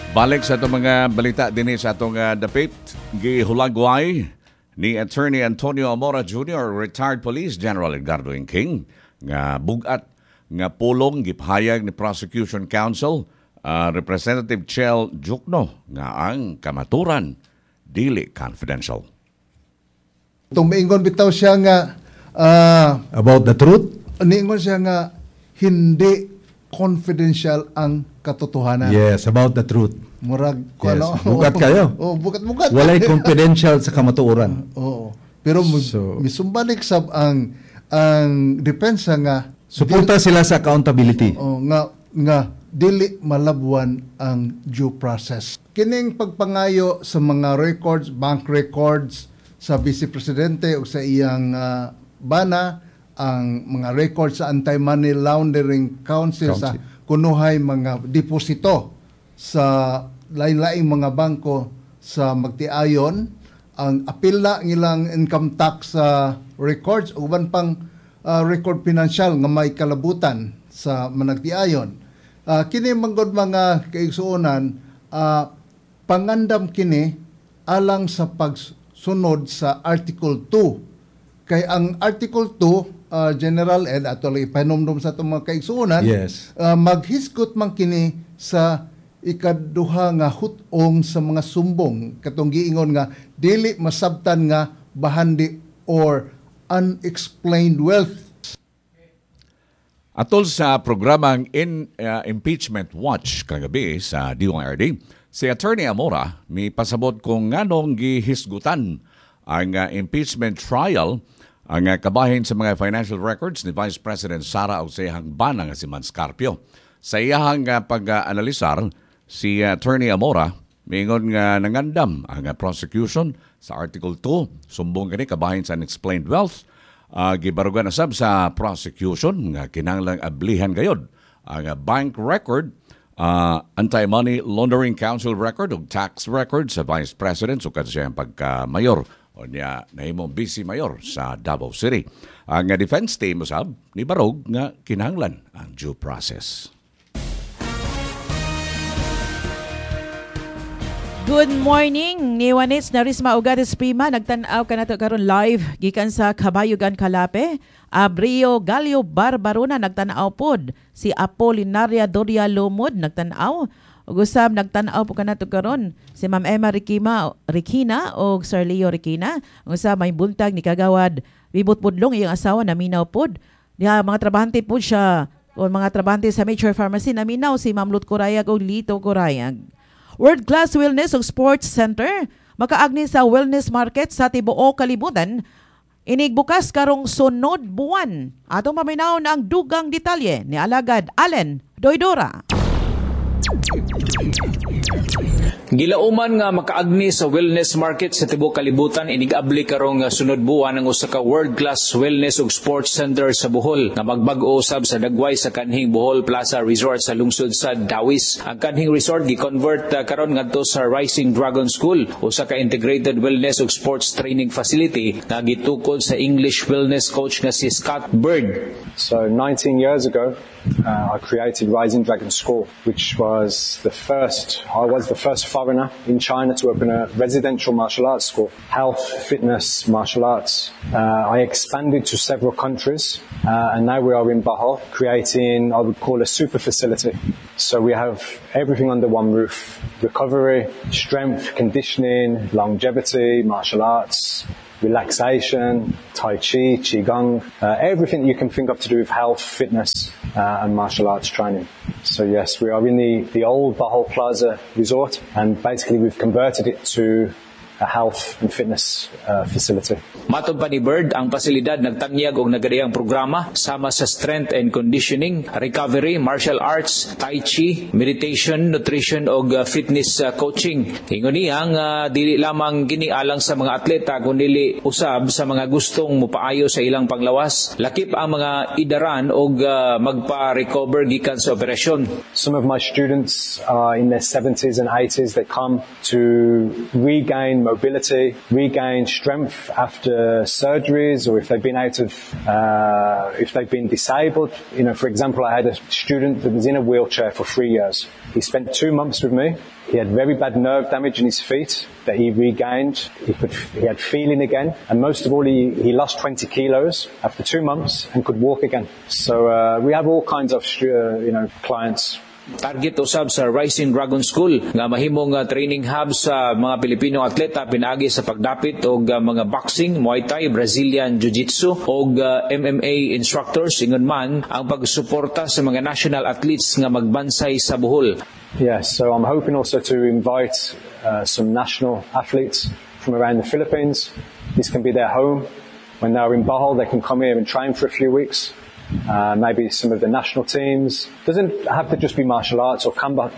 Balik sa itong mga balita din sa itong dapit, gihulagway ni Attorney Antonio Amora Jr., retired Police General Edgardo Ingking, nga bugat nga pulong gipahayag ni Prosecution Counsel Representative Chel Jukno nga ang kamaturan dili confidential. Tumingon bitaw siya nga about the truth? niingon siya nga hindi confidential ang katotohanan. Yes, about the truth. Murag Yes. Bugat kayo. Bugat. Walay confidential sa kamatuoran. Oo. Pero misumbalik sab ang depensa nga Suporta sila sa accountability. nga dili malabwan ang due process. Kining pagpangayo sa mga records, bank records sa Vice Presidente o sa iyang bana, ang mga records sa Anti-Money Laundering Council sa kunuhay mga deposito sa lain-laing mga bangko sa magtiayon, ang apila ngilang income tax records o uban pang record financial nga may kalabutan sa managtiayon. Kini manggod mga kaigsuonan, pangandam kini alang sa pagsunod sa Article 2. Kay ang Article 2, General Ed, ato lang ipahinomdom sa itong mga kaigsuonan, Yes. Maghiskot man kini sa ikaduha nga hutong sa mga sumbong. Katong giingon nga, dili masabtan nga bahandi or unexplained wealth. Atol sa programang Impeachment Watch kagabi sa DORD, si Attorney Amora may pasabot kung nganong gihisgutan ang impeachment trial ang kabahin sa mga financial records ni Vice President Sara o sa iyang bana nga si Manscarpio. Sa iyang pag-analisar, si Attorney Amora mingon nga nangandam ang prosecution sa Article 2, sumbong kini kabahin sa unexplained wealth. Gibarugan na sab sa prosecution nga kinahanglang ablihan gayod ang bank record, Anti-Money Laundering Council record ug tax record sa Vice President sukad siya ang pagka-mayor o niya nahimong vice mayor sa Davao City. Ang defense team usab ni barog nga kinahanglan ang due process. Good morning, ni Juanes Narisma Ugares Prima. Nagtanaw ka na to karon live gikan sa Kabayugan Kalape. Abrio Galio Barbarona nagtanaw pod. Si Apolinaria Doria Lumod nagtanaw. Ugusab nagtanaw po ka na to karon. Si Ma'am Emma Rikina o Sir Leo Rikina. Ugusab may buntag ni Kagawad Bibot Pudlong iyang asawa naminaw pod. Diha mga trabahante po siya o mga trabahante sa Major Pharmacy naminaw si Ma'am Lut Corayag o Lito Corayag. World Class Wellness ug Sports Center makaagni sa wellness market sa tibuok kalibutan. Inigbukas karong sunod buwan. Atong maminaw na ang dugang detalye ni Alagad Allen Doydora. Gilauman nga makaagni sa wellness market sa tibuok kalibutan inigabli karong sunod buwan ang usa ka world-class wellness ug sports center sa Bohol nga magbag-o usab sa dagway sa kanhing Bohol Plaza Resort sa lungsod sa Dawis. Ang kanhing resort gi-convert karon ngadto sa Rising Dragon School, usa ka integrated wellness ug sports training facility nga gitukod sa English wellness coach nga si Scott Bird. So 19 years ago, I created Rising Dragon School, which was the first foreigner in China to open a residential martial arts school, health, fitness, martial arts. I expanded to several countries, and now we are in Bohol, creating, I would call, a super facility. So we have everything under one roof: recovery, strength, conditioning, longevity, martial arts, relaxation, Tai Chi, Qigong, everything you can think of to do with health, fitness, and martial arts training. So yes, we are in the old Bohol Plaza Resort, and basically we've converted it to a health and fitness facility. Matod pa ni Bird, ang pasilidad nagtanyag og nagadayang programa sama sa strength and conditioning, recovery, martial arts, tai chi, meditation, nutrition og fitness coaching. Ingon niya nga dili lamang gini alang sa mga atleta kundi usab sa mga gustong mupaayo sa ilang panglawas. Lakip ang mga idaran og magpa-recover gikan sa operasyon. Some of my students are in their 70s and 80s. They come to regain mobility, regain strength after surgeries, or if they've been if they've been disabled. You know, for example, I had a student that was in a wheelchair for 3 years. He spent 2 months with me. He had very bad nerve damage in his feet that he regained. He had feeling again. And most of all, he lost 20 kilos after 2 months and could walk again. So we have all kinds of clients. Target usab sa Rising Dragon School nga mahimong training hub sa mga Pilipinong atleta pinaagi sa pagdapit og mga boxing, Muay Thai, Brazilian Jiu-Jitsu og MMA instructors ingon man ang pagsuporta sa mga national athletes nga magbansay sa Bohol. Yes, so I'm hoping also to invite some national athletes from around the Philippines. This can be their home. When they're in Bohol, they can come here and train for a few weeks. Maybe some of the national teams. Doesn't have to just be martial arts or combat.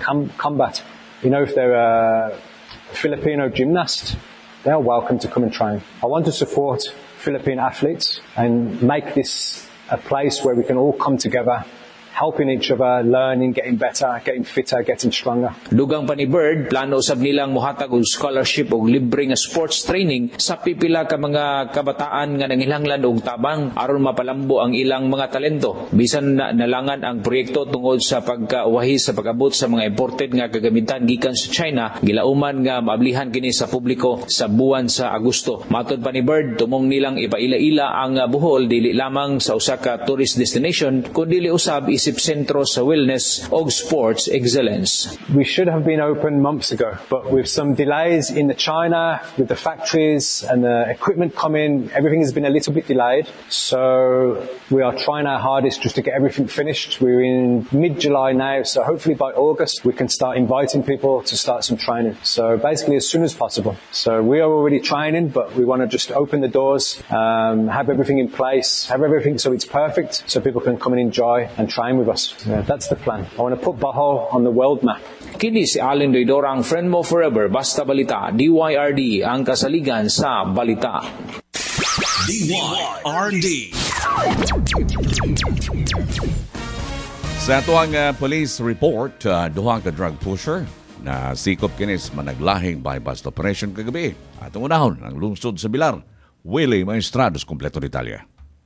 You know, if they're a Filipino gymnast, they're welcome to come and train. I want to support Philippine athletes and make this a place where we can all come together, helping each other, learning, getting better, getting fitter, getting stronger. Dugang pa ni Bird, plano usab nilang mohatag og scholarship og libre nga sports training sa pipila ka mga kabataan nga nangilanglan og tabang aron mapalambo ang ilang mga talento. Bisan na nalangan ang proyekto tungod sa pagkauwahi sa pag-abot sa mga imported nga kagamitan gikan sa China, gilauman nga maablihan kini sa publiko sa buwan sa Agosto. Matod pa ni Bird, tumong nilang ipaila-ila ang Bohol dili lamang sa usa ka tourist destination kundi usab isip sentro sa wellness og sports excellence. We should have been open months ago, but with some delays in China, with the factories and the equipment coming, everything has been a little bit delayed. So we are trying our hardest just to get everything finished. We're in mid-July now, so hopefully by August we can start inviting people to start some training. So basically as soon as possible. So we are already training, but we want to just open the doors, have everything in place, have everything so it's perfect, so people can come and enjoy and train with us. Yeah, that's the plan. I want to put Bohol on the world map. Kini si Allen Doidora, ang friend mo forever, basta balita, DYRD, ang kasaligan sa balita. DYRD. Sa tuwang police report, duhang ka drug pusher na sikop kinis managlahing bypass operation kagabi. At unahon ang lungsod sa Bilar, Willie Maestrados, kompleto detalye.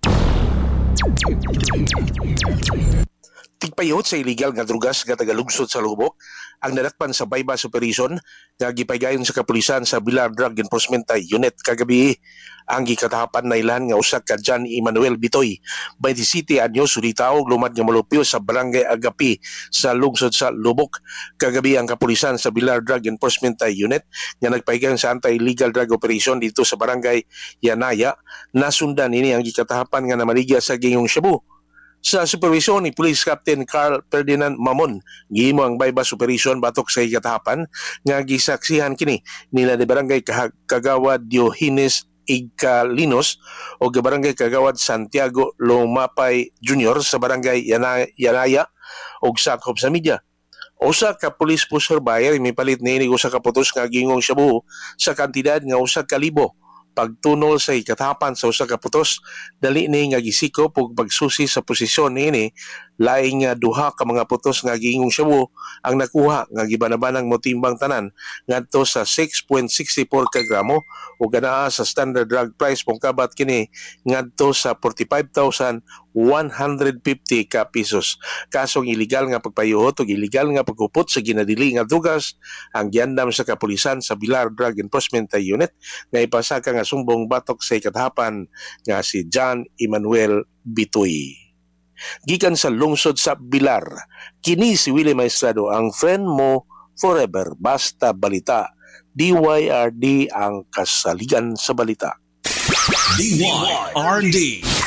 Tigpayot sa illegal nga drugas nga tagalungsod sa Lubok ang nadakpan sa bypass operation nga gipaygayon sa kapulisan sa Bilar Drug Enforcement Unit kagabi. Ang gikatahapan na ilan nga usa ka John Emmanuel Bitoy, 27 anyos, sulitaw lumad nga molupyo sa Barangay Agapi sa lungsod sa Lubok. Kagabi ang kapulisan sa Bilar Drug Enforcement Unit nga nagpaygayon sa anti-illegal drug operation dito sa Barangay Yanaya, nasundan ini ang gikatahapan nga namaligya sa Gingong Shabu. Sa supervision ni Police Captain Carl Ferdinand Mamon, gihimo ang bypass operation batok sa ikatahapan nga gisaksihan kini nila ni Barangay Kagawad Diogenes Igkalinos o Barangay Kagawad Santiago Lumapay Jr. sa Barangay Yanaya o sakop sa media. Usa ka police pusher buyer mipalit ni usa ka putos nga Gingong Shabu sa kantidad nga 1,000 pagtunol sa ikatahapan sa usa ka putos, dali ni nga gisikop ug pagsusi sa posisyon niini, laing nga duha ka mga putos nga Gingong Shabu ang nakuha nga gibanabanang motimbang tanan ngadto sa 6.64 ka gramo ug ganaa sa standard drug price pungkabat kini ngadto sa 45,150 ka pesos. Kasong illegal nga pagpayuhot ug illegal nga pagkupot sa ginadili nga drugas ang giandam sa kapulisan sa Bilar Drug Enforcement Unit nga ipasaka nga sumbong batok sa ikatahapan nga si John Emmanuel Bitoy. Gikan sa lungsod sa Bilar, kini si Willie Maestrado, ang friend mo forever, basta balita. DYRD, ang kasaligan sa balita. DYRD.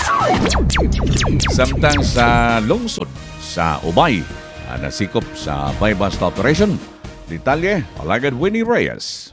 Samtang sa lungsod sa Ubay, nasikop sa bypass operation. Detalye, Alagad Winnie Reyes.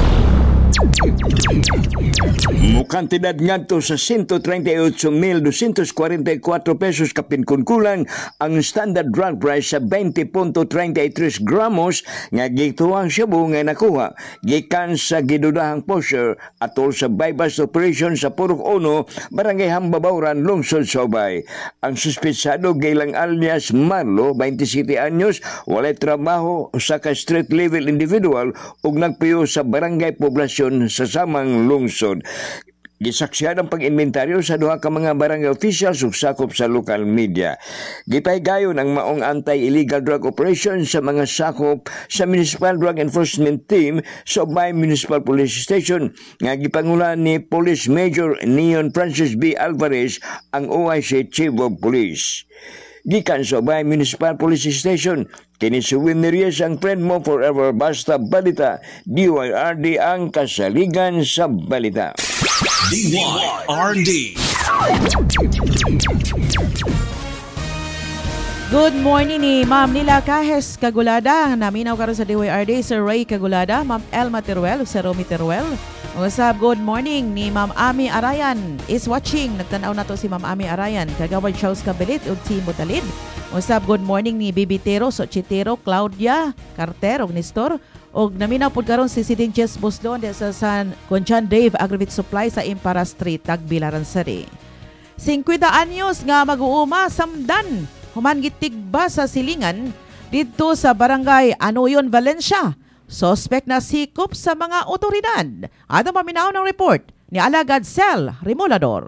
Mukantidad ngadto sa 138,244 pesos kapinkunkulang ang standard drug price sa 20.33 gramos nga gituang Shabu nga nakuha gikan sa gidudahang pusher atol sa bypass operation sa Purok 1, Barangay Hambabauran, lungsod sa Ubay. Ang suspetsado gilang alias Marlo, 27 anyos, walay trabaho sa ka street level individual ug nagpuyo sa Barangay Poblasyon operasyon sa samang lungsod. Gisaksihan ang pag-inventaryo sa duha ka mga barangay officials ug sakop sa local media. Gipaygayon ang maong anti-illegal drug operation sa mga sakop sa Municipal Drug Enforcement Team sa Ubay Municipal Police Station nga gipangulan ni Police Major Neon Francis B. Alvarez, ang OIC Chief of Police. Gikan sa Ubay Municipal Police Station, kini si Winnie Reyes ang friend mo forever basta balita. DYRD ang kasaligan sa balita. DYRD. Good morning ni Ma'am Nila Cajes Kagulada. Naminaw karon sa DYRD, Sir Ray Kagulada, Ma'am Elma Teruel, Sir Romy Teruel. What's up? Good morning ni Ma'am Ami Arayan is watching. Nagtanaw na to si Ma'am Ami Arayan. Kagawad Charles Cabelit ug Team Butalid. What's up? Good morning ni Bibitero, Sochitero, Claudia, Carter ug Nestor. Og naminaw pod karon si Siding Jess Buslon sa San Conchan Dave Agrivet Supply sa Impara Street, Tagbilaran City. 50 anyos nga mag-uuma samdan human gitigba sa silingan dito sa barangay Anoyon, Valencia. Suspect na sikop sa mga otoridad. Ato maminaw ng report ni Alagad Cel Remolador.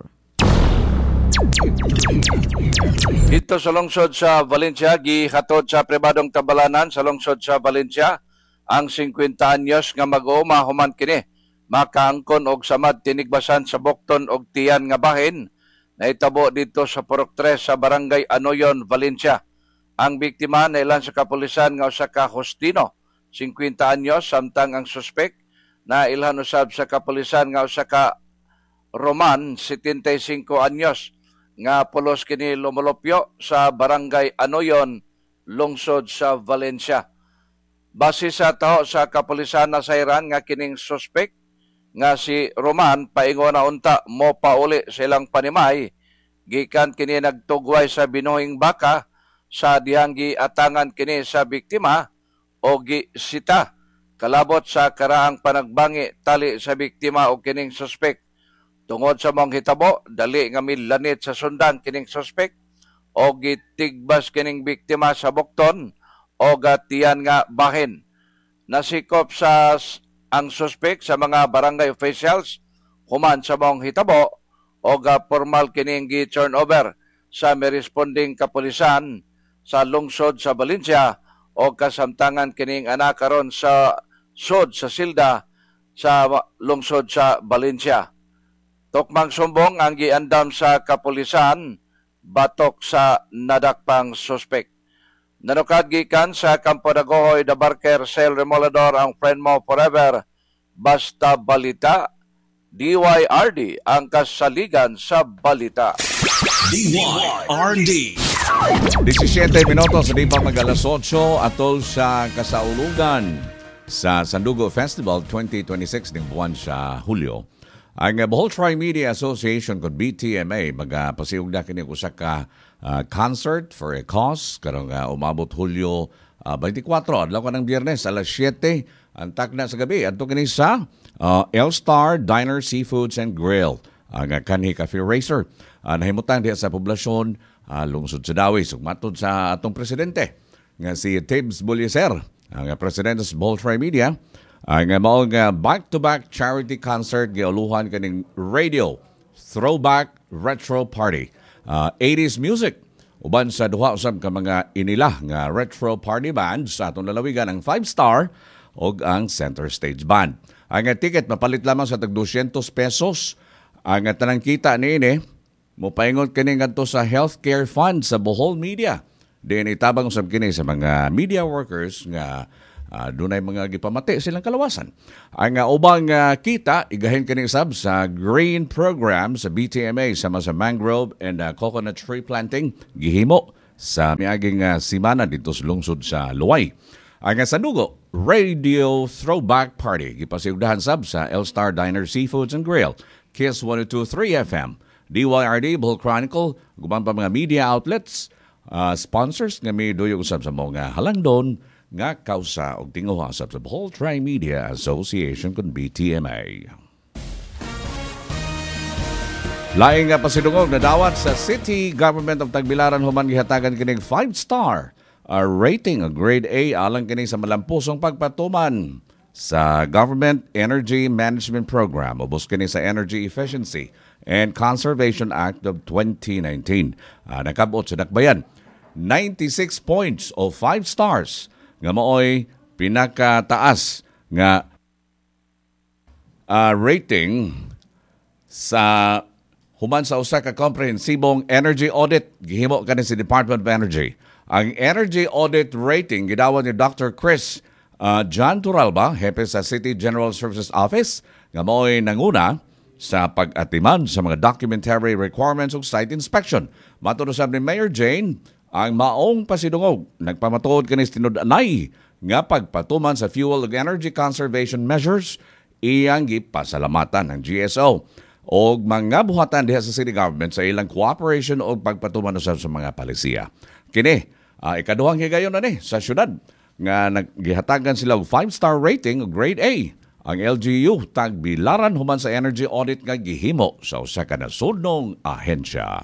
Dito sa lungsod sa Valencia, gihatod sa pribadong tambalanan sa lungsod sa Valencia, ang 50 anyos nga mag-uuma human kini makaangkon og samad tinigbasan sa Bokton og Tiyan nga bahin na itabo dito sa Purok 3 sa barangay Anoyon, Valencia. Ang biktima na ilan sa kapulisan nga usa ka Justino, 50 anyos, samtang ang suspek na ilhan usab sa kapulisan nga usa ka Roman, 75 anyos, nga pulos kini lumulupyo sa barangay Anoyon, lungsod sa Valencia. Base sa taho sa kapulisan na sayran nga kining suspek nga si Roman paingon na unta mo pauli silang panimay gikan kini nagtugway sa binuhing baka sa dihang giatangan kini sa biktima o gisita kalabot sa karaang panagbangi tali sa biktima o kining suspek. Tungod sa mong hitabo, dali nga milanit sa sundan kining suspek o gitigbas kining biktima sa Bokton o gatiyan nga bahin. Nasikop sa ang suspek sa mga barangay officials human sa mong hitabo o formal kining gi-turnover sa may responding kapulisan sa lungsod sa Valencia o kasamtangan kining anak karon sa sud sa silda sa lungsod sa Valencia. Tukmang sumbong ang giandam sa kapulisan batok sa nadakpang suspek. Nanukad gikan sa Campo Dagohoy, The Barker, Sel Remolador, ang friend mo forever, basta balita, DYRD, ang kasaligan sa balita. DYRD. 17 minutos, di pa mag-alas 8 atol sa kasaulugan sa Sandugo Festival 2026 ng buwan sa Hulyo. Ang Bohol Tri-Media Association kung BTMA magpasiug na kini usa ka concert for a cause karong umabot Hulyo 24 adlaw ka ng Biyernes alas 7 ang takna sa gabi adto kini sa L-Star Diner Seafoods and Grill ang kanhi cafe racer nahimutan diha sa poblasyon lungsod sa Dawis ug matud sa atong presidente nga si Tibbs Bulyeser ang presidente sa Bohol Tri-Media ang maong back-to-back charity concert giuluhan kaning radio throwback retro party 80s music uban sa duha usab ka mga inila nga retro party band sa atong lalawigan ang 5-star ug ang center stage band. Ang ticket mapalit lamang sa tag 200 pesos. Ang tanang kita niini mopaingon kini ngadto sa healthcare fund sa Bohol Media. Din itabang usab kini sa mga media workers nga dunay mga gipamati silang kalawasan. Ang ubang kita, igahin kini sab sa green program sa BTMA sama sa mangrove and coconut tree planting gihimo sa miaging simana dito sa lungsod sa Luway. Ang Sandugo Radio Throwback Party gipasiugdahan sab sa L-Star Diner Seafoods and Grill, Kiss 102.3 FM, DYRD, Bohol Chronicle, gubang pa mga media outlets, sponsors nga may duyog usab sa mga halangdon nga kausa og tinguha sa Bohol Tri-Media Association kun BTMA. Laing nga pasidungog na dawat sa City Government of Tagbilaran human gihatagan kining 5-star rating, a grade A alang kini sa malampusong pagpatuman sa Government Energy Management Program o kini sa Energy Efficiency and Conservation Act of 2019. Nakabot sa dakbayan 96 points o 5 stars nga maoy pinakataas nga rating sa human sa usa ka komprehensibong energy audit gihimo kani sa Department of Energy. Ang energy audit rating gidawat ni Dr. Chris John Turalba, hepe sa City General Services Office, nga mao'y nanguna sa pag-atiman sa mga documentary requirements ug site inspection. Matulosab ni Mayor Jane, ang maong pasidungog nagpamatuod kani tinud-anay nga pagpatuman sa fuel ug energy conservation measures iyang gipasalamatan ng GSO o mga buhatan diha sa city government sa ilang cooperation o pagpatuman usab sa mga palisiya. Kini, ikaduhang higayon na ni sa syudad nga naggihatagan sila og 5-star rating o grade A. Ang LGU tagbilaran human sa energy audit nga gihimo sa usa ka nasudnong ahensya.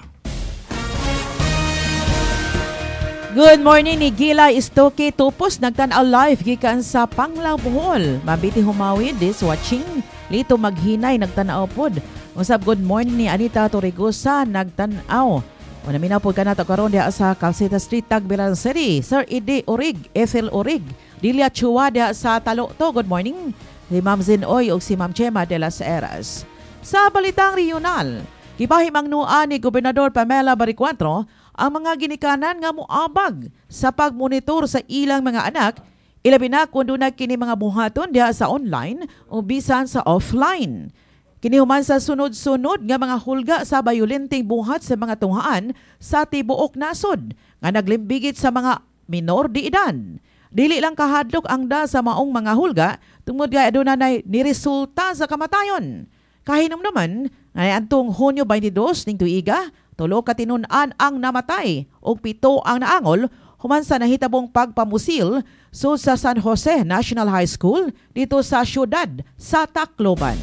Good morning ni Gila Istoke Tupos nagtan-aw live gikan sa Panglao Bohol. Mabiti humawid this watching Lito Maghinay nagtan-aw pod. Usab good morning ni Anita Torregosa nagtan-aw. Una minaw pod kanato karon diha sa Calceta Street Tagbilaran City. Sir Ide Orig, Ethel Orig, Dilia Chua diha sa Talokto. Good morning. Si Ma'am Zinoy o si Ma'am Chema de las Heras. Sa balitang regional, gipahimang nuan ni Gobernador Pamela Baricuatro ang mga ginikanan nga moabag sa pagmonitor sa ilang mga anak, ilabi na kung doon na kini mga buhaton diha sa online o bisan sa offline. Kinihuman sa sunod-sunod nga mga hulga sa bayolenteng buhat sa mga tunghaan sa tibuok nasod nga naglimbigit sa mga minor di edad. Dili lang kahadlok ang da sa maong mga hulga tungod nga aduna nay niresulta sa kamatayon. Kahinom naman, nga antong Hunyo 22 ning tuiga, 3 ka tinun-an ang namatay ug 7 ang naangol human sa nahitabong pagpamusil sa San Jose National High School dito sa syudad sa Tacloban.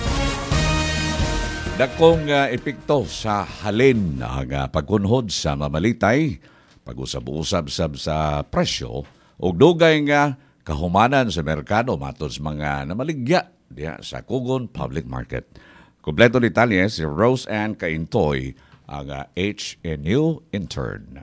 Dakong epekto sa halin ang pagkunhod sa mamalitay, pag-usab-usab sa presyo ug dugay nga kahumanan sa merkado matod sa mga namaligya diha sa Kugon Public Market. Kompleto detalye si Rose Ann Caintoy, ang HNU intern.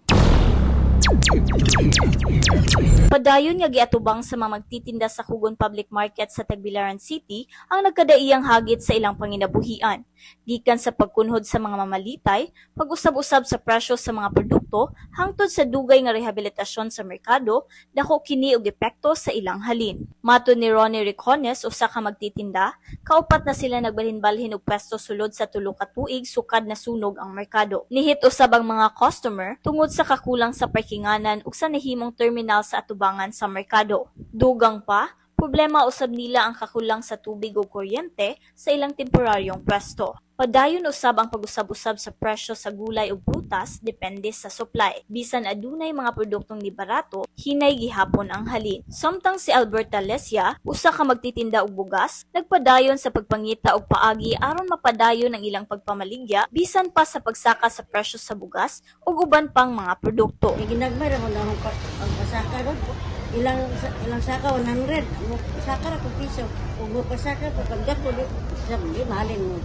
Padayon nga giatubang sa mga magtitinda sa Kugon Public Market sa Tagbilaran City ang nagkadaiyang hagit sa ilang panginabuhian. Gikan sa pagkunhod sa mga mamalitay, pag-usab-usab sa presyo sa mga produkto, hangtod sa dugay nga rehabilitasyon sa merkado, dako kini og epekto sa ilang halin. Matud ni Ronnie Ricones, usa ka magtitinda, kaupat na sila nagbalhin-balhin og pwesto sulod sa 3 ka tuig sukad na sunog ang merkado. Nihit usab ang mga customer tungod sa kakulang sa parkinganan ug sa nahimong terminal sa atubangan sa merkado. Dugang pa, problema usab nila ang kakulang sa tubig o kuryente sa ilang temporaryong pwesto. Padayon usab ang pag-usab-usab sa presyo sa gulay ug prutas depende sa supply. Bisan adunay mga produktong ni barato, hinay gihapon ang halin. Samtang si Alberta Lesia, usa ka magtitinda og bugas, nagpadayon sa pagpangita og paagi aron mapadayon ang ilang pagpamaligya bisan pa sa pagsaka sa presyo sa bugas ug uban pang mga produkto. Ginagmay ra ko lang ang pasaka ron. Ilang saka 100, mo saka ra ko piso. Ug mo pasaka ko pagdako di mahalin mo.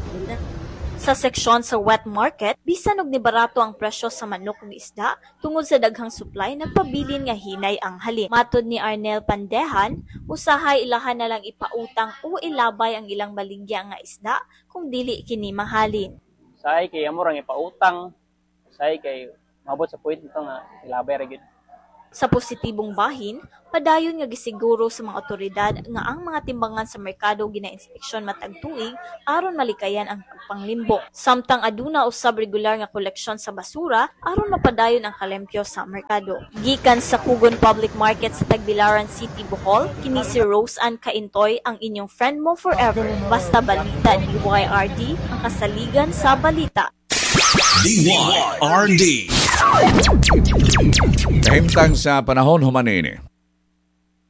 Sa seksyon sa wet market, bisan og nibarato ang presyo sa manok ug isda tungod sa daghang supply, nagpabilin nga hinay ang halin. Matud ni Arnel Pandehan, usahay ilahan na lang ipautang o ilabay ang ilang baligya nga isda kung dili kini mahalin. Say kay amo rang ipautang, say kay mabot sa point nito nga ilabay ra gyud. Sa positibong bahin, padayon nga gisiguro sa mga otoridad nga ang mga timbangan sa merkado gina-inspeksyon matag tuig aron malikayan ang pagpanglimbong. Samtang aduna usab regular nga koleksyon sa basura aron mapadayon ang kalempyo sa merkado. Gikan sa Kugon Public Market sa Tagbilaran City, Bohol, kini si Rose Ann Caintoy, ang inyong friend mo forever. Basta balita DYRD, ang kasaligan sa balita. DYRD. Kahimtang sa panahon humanini.